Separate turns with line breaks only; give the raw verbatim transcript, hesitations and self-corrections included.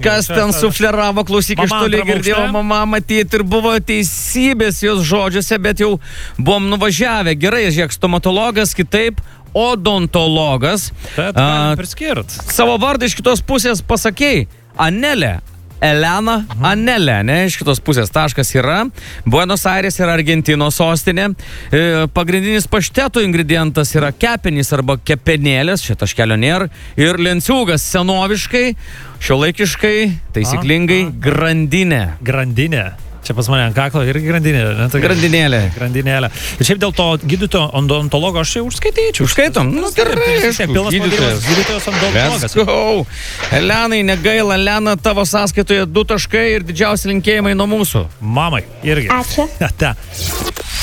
Kažkas ten sufleravo, klausyk, iš toli girdėjau, mama matyti ir buvo teisybės jos žodžiuose, bet jau buvom nuvažiavę. Gerai, žiūrėk, stomatologas, kitaip odontologas.
Bet galim priskirt.
Savo vardą iš kitos pusės pasakėjai. Anelė. Elena mhm. Anelė, ne, iš kitos pusės taškas yra. Buenos Aires yra Argentinos sostinė. E, pagrindinis pašteto ingredientas yra kepenys arba kepenėlės, čia taškelio nėra. Ir lenciūgas senoviškai, šiuolaikiškai, taisyklingai, a, a. grandinė.
Grandinė. Čia pas mane ant kaklo irgi grandinė. Ne, tai
grandinėlė.
Grandinėlė. Ir šiaip dėl to gydytojo odontologo aš čia užskaityčiau.
Užskaitom? Nu, gerai, aišku, gydytojas.
Gydytojas odontologas.
Let's go. Elenai, negaila, Elena, tavo sąskaitoje du taškai ir didžiausi linkėjimai nuo mūsų.
Mamai, irgi.
Ačiū.
Ate.